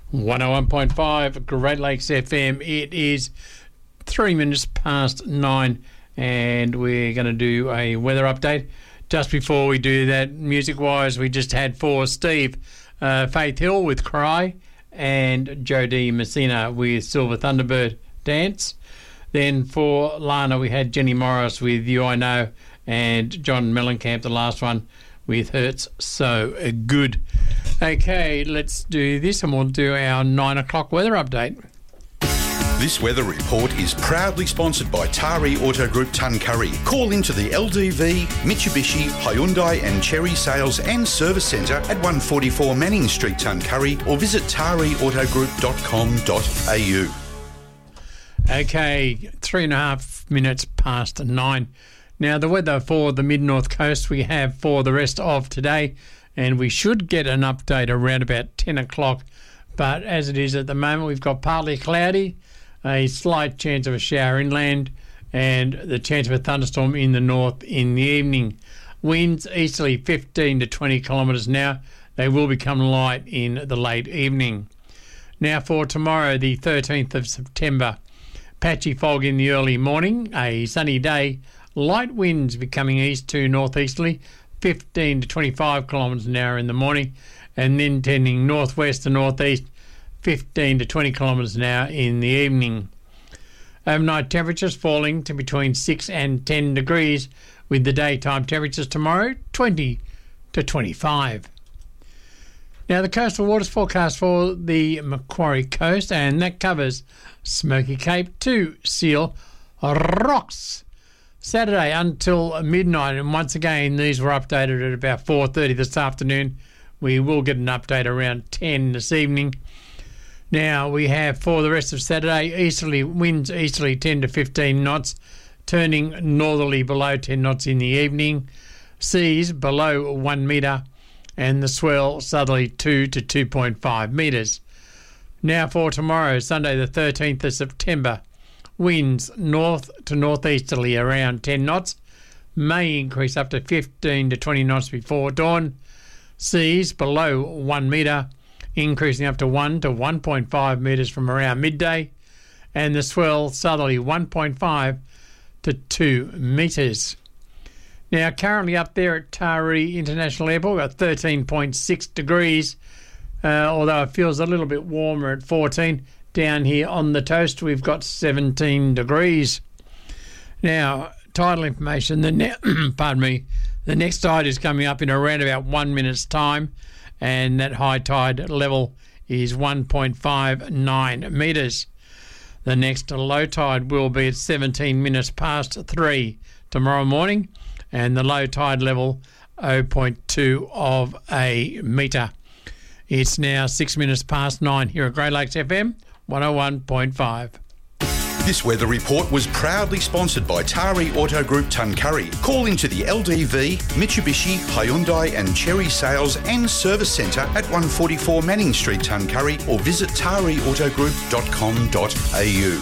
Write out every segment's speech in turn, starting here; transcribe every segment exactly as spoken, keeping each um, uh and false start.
one oh one point five Great Lakes F M. It is three minutes past nine, and we're going to do a weather update. Just before we do that, music-wise, we just had for Steve uh, Faith Hill with Cry and Jodie Messina with Silver Thunderbird Dance. Then for Lana, we had Jenny Morris with You I Know and John Mellencamp, the last one, with Hurts So Good. Okay, let's do this and we'll do our nine o'clock weather update. This weather report is proudly sponsored by Tari Auto Group Tuncurry. Call into the L D V, Mitsubishi, Hyundai and Cherry Sales and Service Centre at one forty-four Manning Street, Tuncurry, or visit tari auto group dot com dot a u. Okay, three and a half minutes past nine. Now, the weather for the mid-north coast we have for the rest of today, and we should get an update around about ten o'clock, but as it is at the moment, we've got partly cloudy, a slight chance of a shower inland, and the chance of a thunderstorm in the north in the evening. Winds easterly fifteen to twenty kilometres an hour. They will become light in the late evening. Now for tomorrow, the thirteenth of September, patchy fog in the early morning, a sunny day, light winds becoming east to northeasterly, fifteen to twenty-five kilometres an hour in the morning, and then tending northwest to northeast, fifteen to twenty kilometres an hour in the evening. Overnight temperatures falling to between six and ten degrees, with the daytime temperatures tomorrow twenty to twenty-five. Now, the coastal waters forecast for the Macquarie Coast, and that covers Smoky Cape to Seal Rocks. Saturday until midnight, and once again these were updated at about four thirty this afternoon. We will get an update around ten this evening. Now we have for the rest of Saturday easterly winds easterly ten to fifteen knots, turning northerly below ten knots in the evening, seas below one metre, and the swell southerly two to two point five metres. Now for tomorrow, Sunday the thirteenth of September, winds north to northeasterly around ten knots, may increase up to fifteen to twenty knots before dawn, seas below one metre, increasing up to one to one point five metres from around midday, and the swell southerly one point five to two metres. Now, currently up there at Taree International Airport, we've got thirteen point six degrees, uh, although it feels a little bit warmer at fourteen. Down here on the toast, we've got seventeen degrees. Now, tidal information, the ne- pardon me, the next tide is coming up in around about one minute's time, and that high tide level is one point five nine metres. The next low tide will be at seventeen minutes past three tomorrow morning, and the low tide level zero point two of a metre. It's now six minutes past nine here at Great Lakes F M, one oh one point five. This weather report was proudly sponsored by Tari Auto Group Tuncurry. Call into the L D V, Mitsubishi, Hyundai and Cherry Sales and Service Centre at one forty-four Manning Street, Tuncurry, or visit tari auto group dot com dot a u.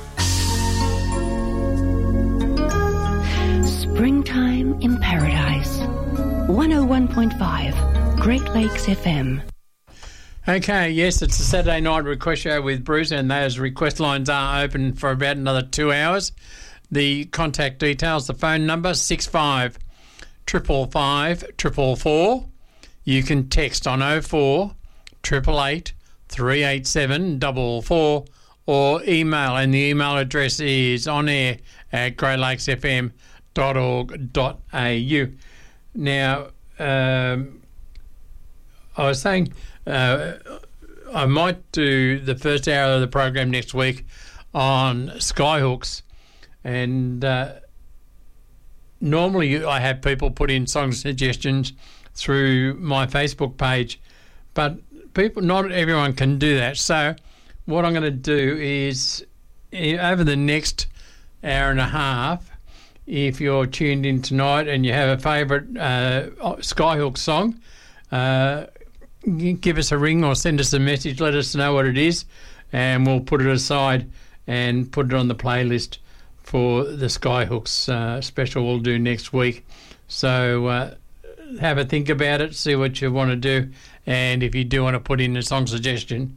Springtime in Paradise. one oh one point five Great Lakes F M. Okay, yes, it's a Saturday night request show with Bruce, and those request lines are open for about another two hours. The contact details, the phone number, six five five five five four. You can text on oh four eight eight eight three eight seven four four, or email, and the email address is on air at great lakes f m dot org dot a u. Now, um, I was saying... Uh, I might do the first hour of the program next week on skyhooks, and uh, normally I have people put in song suggestions through my Facebook page, but people, not everyone can do that. So what I'm going to do is, over the next hour and a half, if you're tuned in tonight and you have a favourite uh, skyhook song, uh, give us a ring or send us a message, let us know what it is, and we'll put it aside and put it on the playlist for the Skyhooks uh, special we'll do next week. So uh, have a think about it, see what you want to do, and if you do want to put in a song suggestion,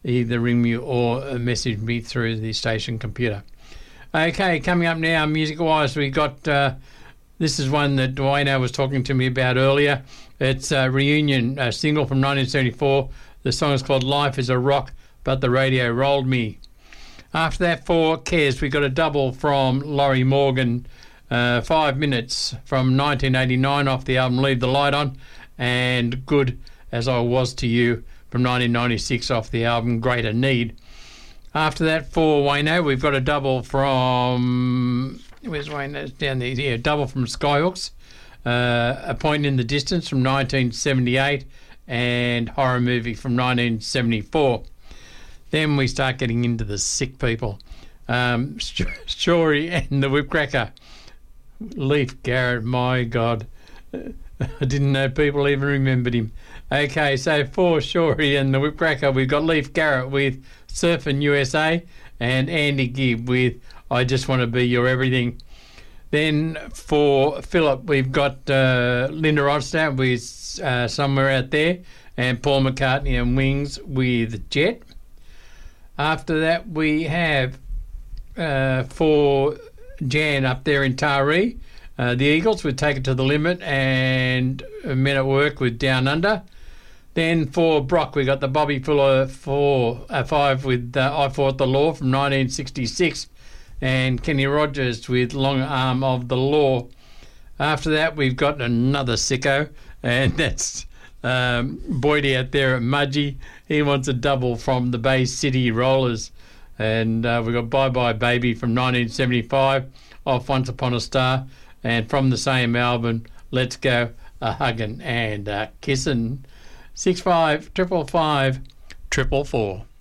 either ring me or message me through the station computer. Okay, coming up now, music-wise, we got... Uh, this is one that Dwayne was talking to me about earlier. It's a reunion a single from nineteen seventy-four. The song is called Life is a Rock, But the Radio Rolled Me. After that, for Kes, we got a double from Laurie Morgan, uh, Five Minutes from nineteen eighty-nine off the album Leave the Light On, and Good As I Was to You from nineteen ninety-six off the album Greater Need. After that, for Wayno, we've got a double from... Where's Wayno? Down there. Yeah, double from Skyhooks. Uh, A Point in the Distance from nineteen seventy-eight, and Horror Movie from nineteen seventy-four. Then we start getting into the sick people. Um, Shorey and the Whipcracker. Leif Garrett, my God. I didn't know people even remembered him. Okay, so for Shorey and the Whipcracker, we've got Leif Garrett with Surfing U S A and Andy Gibb with I Just Want to Be Your Everything. Then for Philip, we've got uh, Linda Ronstadt with uh, Somewhere Out There, and Paul McCartney and Wings with Jet. After that, we have uh, for Jan up there in Taree, uh, the Eagles with Take It to the Limit, and Men at Work with Down Under. Then for Brock, we got the Bobby Fuller four, uh, five with uh, I Fought the Law from nineteen sixty-six, and Kenny Rogers with Long Arm of the Law. After that, we've got another sicko, and that's um, Boydie out there at Mudgee. He wants a double from the Bay City Rollers. And uh, we've got Bye Bye Baby from nineteen seventy-five off Once Upon a Star. And from the same album, Let's Go a Huggin' and a Kissin'. six five triple five triple four.